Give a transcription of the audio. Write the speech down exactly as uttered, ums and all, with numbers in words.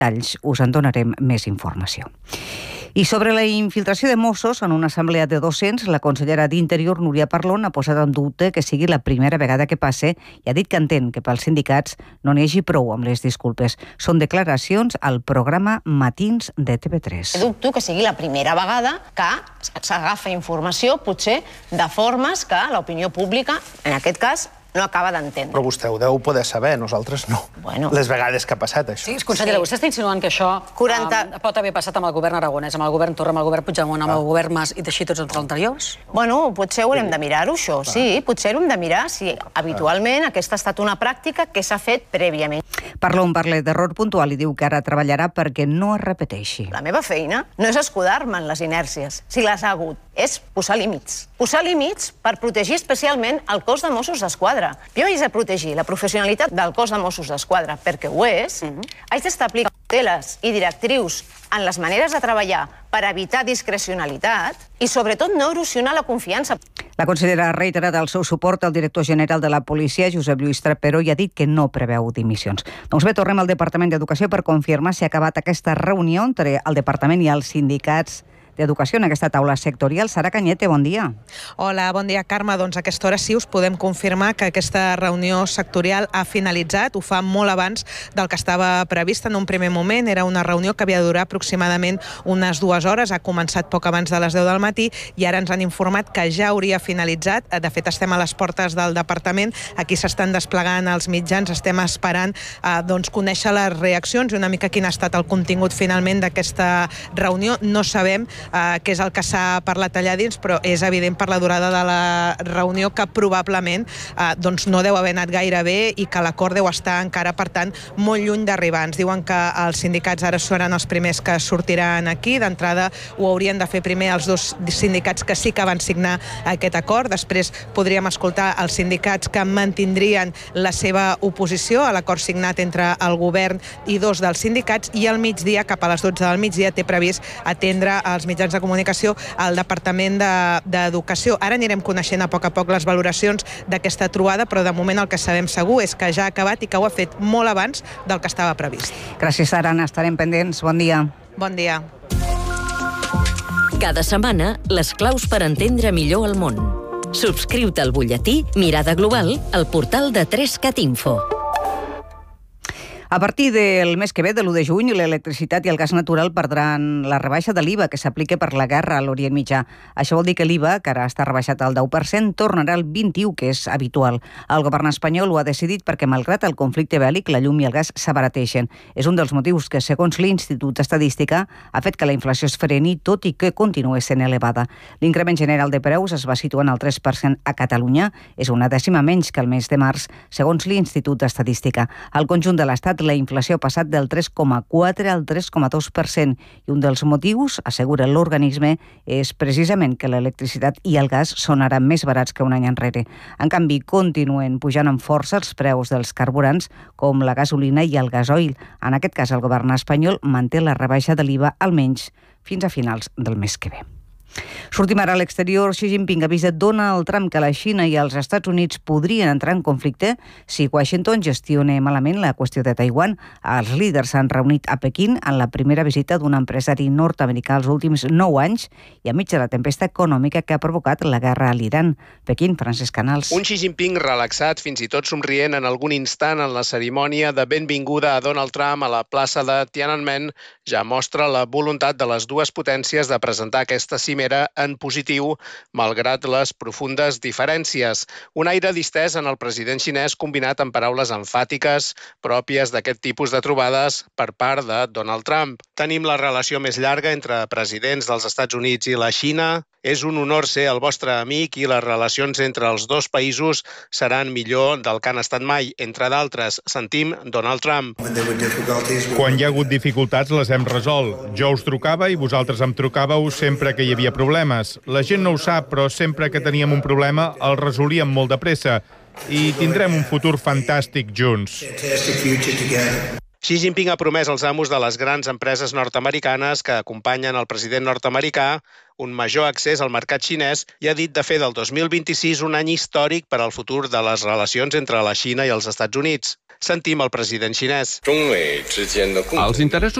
detalls us en donarem més informació. I sobre la infiltració de Mossos en una assemblea de docents, la consellera d'Interior, Núria Parlon, ha posat en dubte que sigui la primera vegada que passe i ha dit que entén que pels sindicats no n'hi hagi prou amb les disculpes. Són declaracions al programa Matins de T V tres. Dubto que sigui la primera vegada que s'agafa informació, potser de formes que l'opinió pública, en aquest cas, no acaba d'entendre. Però vostè ho deu poder saber, nosaltres no. Bueno. Les vegades que ha passat això. Sí, consellera, vostè està insinuant que això quaranta... pot haver passat amb el govern aragonès, amb el govern Torra, amb el govern Puigdemont, amb el govern Mas i teixir tots els anteriors? Bueno, potser haurem de mirar-ho, això. Sí, potser haurem de mirar si habitualment aquesta ha estat una pràctica que s'ha fet prèviament. Parlon parla d'error puntual i diu que ara treballarà perquè no es repeteixi. La meva feina no és escudar-me en les inèrcies, si les ha hagut, és posar límits. Posar límits per protegir especialment el cos de Mossos d'Esquadra. Jo haig de protegir la professionalitat del cos de Mossos d'Esquadra, perquè ho és. Haig d'establir cauteles i directrius en les maneres de treballar per evitar discrecionalitat i, sobretot, no erosionar la confiança. La consellera ha reiterat el seu suport al director general de la policia, Josep Lluís Trapero, i ha dit que no preveu dimissions. Doncs bé, tornem al Departament d'Educació per confirmar si ha acabat aquesta reunió entre el Departament i els sindicats d'Educació en aquesta taula sectorial. Sara Cañete, bon dia. Hola, bon dia, Carme. Doncs a aquesta hora sí us podem confirmar que aquesta reunió sectorial ha finalitzat. Ho fa molt abans del que estava previst en un primer moment. Era una reunió que havia de durar aproximadament unes dues hores. Ha començat poc abans de les deu del matí i ara ens han informat que ja hauria finalitzat. De fet, estem a les portes del departament. Aquí s'estan desplegant els mitjans. Estem esperant eh, doncs, conèixer les reaccions i una mica quin ha estat el contingut finalment d'aquesta reunió. No sabem Uh, què és el que s'ha parlat allà dins, però és evident per la durada de la reunió que probablement uh, doncs no deu haver anat gaire bé i que l'acord deu estar encara, per tant, molt lluny d'arribar. Ens diuen que els sindicats ara seran els primers que sortiran aquí. D'entrada ho haurien de fer primer els dos sindicats que sí que van signar aquest acord. Després podríem escoltar els sindicats que mantindrien la seva oposició a l'acord signat entre el govern i dos dels sindicats, i al migdia, cap a les dotze del migdia, té previst atendre els mitjans de comunicació al Departament d'Educació. Ara anirem coneixent a poc a poc les valoracions d'aquesta trobada, però de moment el que sabem segur és que ja ha acabat i que ho ha fet molt abans del que estava previst. Gràcies, Sara. Estarem pendents. Bon dia. Bon dia. Cada setmana, les claus per entendre millor el món. Subscriu-te al butlletí Mirada Global al portal de tres cat info. A partir del mes que ve, de l'u de juny, l'electricitat i el gas natural perdran la rebaixa de l'I V A que s'aplica per la guerra a l'Orient Mitjà. Això vol dir que l'I V A, que ara està rebaixat al deu per cent, tornarà al vint-i-u, que és habitual. El govern espanyol ho ha decidit perquè, malgrat el conflicte bèl·lic, la llum i el gas s'abarateixen. És un dels motius que, segons l'Institut d'Estadística, ha fet que la inflació es freni, tot i que continua sent elevada. L'increment general de preus es va situar en el tres per cent a Catalunya. És una dècima menys que el mes de març, segons l'Institut d'Estadística. Al conjunt de l'Estat, la inflació ha passat del tres coma quatre al tres coma dos per cent i un dels motius, assegura l'organisme, és precisament que l'electricitat i el gas són ara més barats que un any enrere. En canvi, continuen pujant amb força els preus dels carburants, com la gasolina i el gasoil. En aquest cas, el govern espanyol manté la rebaixa de l'I V A almenys fins a finals del mes que ve. Sortim ara a l'exterior. Xi Jinping avisa Donald Trump que la Xina i els Estats Units podrien entrar en conflicte si Washington gestiona malament la qüestió de Taiwan. Els líders s'han reunit a Pequín en la primera visita d'un empresari nord-americà els últims nou anys i enmig de la tempesta econòmica que ha provocat la guerra a l'Iran. Pequín, Francesc Canals. Un Xi Jinping relaxat, fins i tot somrient en algun instant en la cerimònia de benvinguda a Donald Trump a la plaça de Tiananmen, ja mostra la voluntat de les dues potències de presentar aquesta cimera en positiu, malgrat les profundes diferències. Un aire distès en el president xinès combinat amb paraules emfàtiques pròpies d'aquest tipus de trobades per part de Donald Trump. Tenim la relació més llarga entre presidents dels Estats Units i la Xina. És un honor ser el vostre amic i les relacions entre els dos països seran millor del que han estat mai. Entre d'altres, sentim Donald Trump. Quan hi ha hagut dificultats les hem resolt. Jo us trucava i vosaltres em trucàveu sempre que hi havia problemes. La gent no ho sap, però sempre que teníem un problema el resolíem molt de pressa i tindrem un futur fantàstic junts. Xi Jinping ha promès als amos de les grans empreses nord-americanes que acompanyen el president nord-americà un major accés al mercat xinès i ha dit de fer del dos mil vint-i-sis un any històric per al futur de les relacions entre la Xina i els Estats Units. Sentim el president xinès. Els interessos